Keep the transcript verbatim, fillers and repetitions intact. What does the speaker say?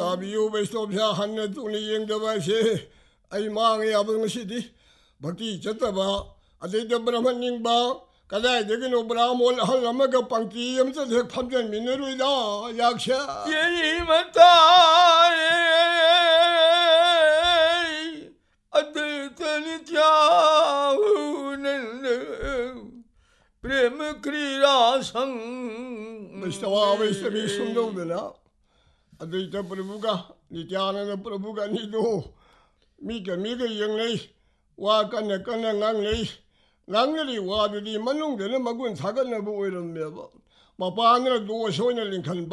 ताबियो वैष्णोभ्या हन्ने तुनी येंगदबा से आई मांगे अबंग सिदी भक्ति चतबा अदैद ब्रह्मन निंगबा कदाय देगिनो ब्राह्मण हल अमग पंक्ति अमत देख फमजन मिनरुइदा याक्षा येई मताए अद्वैत नित्यानंद प्रेम क्रीड़ा संग वैष्णवा वैष्णवी सुंदोदना अद्वैत प्रभु का नित्यानंद प्रभु का निदो मीका मीका यंगले वा कन कन nganglei nganglei वा दुदी मनुंग देने मगुन सागन नबो ओइरमेबा मपानर दो सोइना लिंखन